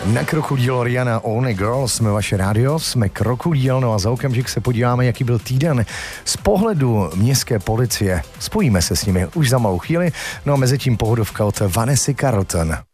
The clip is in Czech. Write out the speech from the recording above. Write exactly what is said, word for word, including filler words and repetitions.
Na Krokodíl Rihanna Only Girl, jsme vaše rádio, jsme Krokodíl, no a za okamžik se podíváme, jaký byl týden z pohledu městské policie. Spojíme se s nimi už za malou chvíli, no a mezi tím pohodovka od Vanessy Carlton.